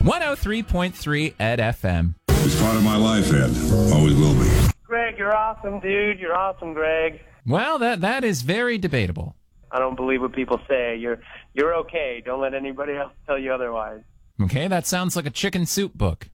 103.3 Ed FM. It's part of my life, Ed. Always will be. Greg, you're awesome, dude. You're awesome, Greg. Well, that is very debatable. I don't believe what people say. You're okay. Don't let anybody else tell you otherwise. Okay, that sounds like a chicken soup book.